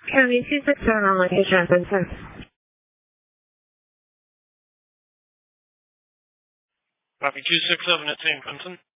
County 267 on location at Benson. Copy 267 at St. Vincent.